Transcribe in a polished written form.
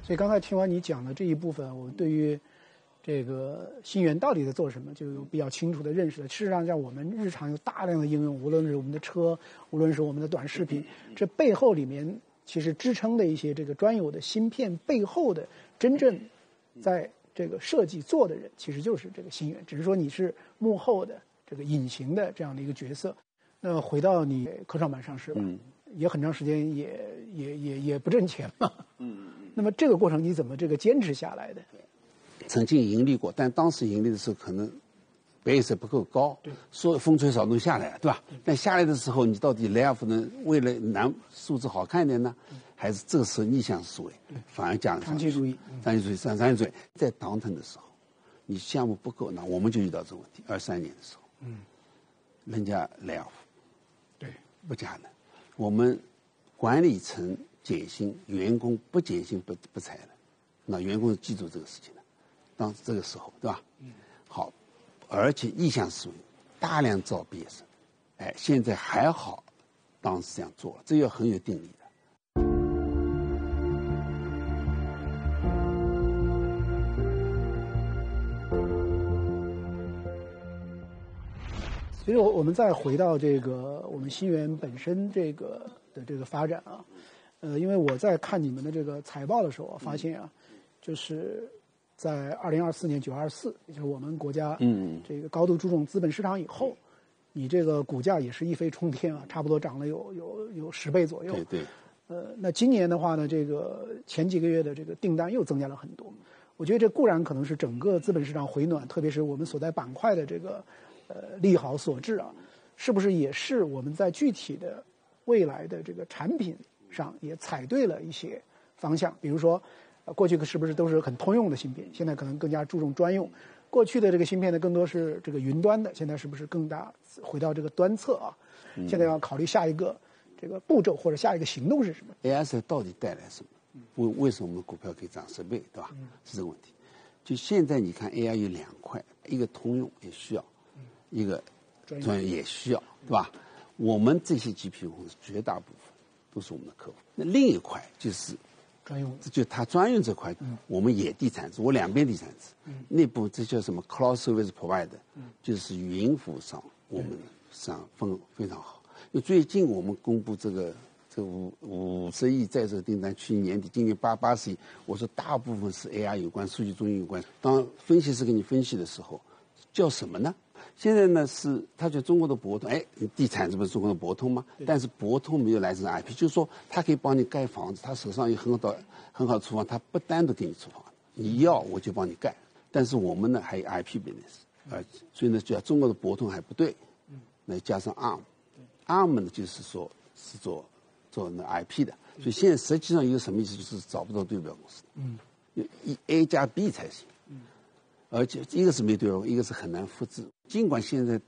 所以刚才听完你讲的这一部分，我对于这个芯圆到底在做什么，就有比较清楚的认识了。事实上，在我们日常有大量的应用，无论是我们的车，无论是我们的短视频，这背后里面其实支撑的一些这个专有的芯片背后的真正在这个设计做的人，其实就是这个芯圆，只是说你是幕后的这个隐形的这样的一个角色。那回到你科创板上市吧，也很长时间也不挣钱嘛。那么这个过程你怎么这个坚持下来的？ 曾经盈利过，但当时盈利的时候可能base不够高，说风吹草动下来了，对吧？但下来的时候，你到底 layoff 呢？为了数字好看一点呢，还是这个时候逆向思维，反而讲长期主义， 长期主义。在 downturn 的时候，你项目不够，那我们就遇到这个问题。23年的时候，人家 layoff， 对， 不加了，我们管理层减薪，员工不减薪不裁了，那员工记住这个事情了。当这个时候，对吧？好，而且逆向思维，大量招毕业生，现在还好，当时这样做，这要很有定力的。 所以我们再回到这个我们芯圆本身这个的这个发展啊，因为我在看你们的这个财报的时候，我发现啊，就是在2024年9月24，也就是我们国家这个高度注重资本市场以后，你这个股价也是一飞冲天啊，差不多涨了有10倍左右。 对。 那今年的话呢，这个前几个月的这个订单又增加了很多。我觉得这固然可能是整个资本市场回暖，特别是我们所在板块的这个利好所致啊，是不是也是我们在具体的未来的这个产品上也踩对了一些方向？比如说，过去是不是都是很通用的芯片，现在可能更加注重专用。过去的这个芯片呢，更多是这个云端的，现在是不是更大回到这个端侧啊？现在要考虑下一个这个步骤或者下一个行动是什么 ？AI 到底带来什么？为什么我们股票可以涨10倍，对吧？是这个问题。就现在你看 AI 有2块，一个通用也需要，一个专业也需要，对吧？我们这些 GPU 公司绝大部分都是我们的客户。那另一块就是专用， 就它专用这块，我们也地产制，我2边地产制，内部这叫什么 Cloud Service Provider，就是云服务商，我们上分非常好。因为最近我们公布这50亿在这个订单，去年年底，今年80亿，我说大部分是 AI 有关，数据中心有关。当分析师给你分析的时候，叫什么呢？现在呢是他叫中国的博通，地产这不是中国的博通吗？但是博通没有来自 IP， 就是说他可以帮你盖房子，他手上有很好的厨房，他不单独给你厨房，你要我就帮你盖。但是我们呢还有 IP business，所以呢叫中国的博通还不对，那加上 ARM 呢就是说是做那 IP 的，所以现在实际上一个什么意思，就是找不到对标公司，A 加 B 才行。而且一个是没对标，一个是很难复制。尽管现在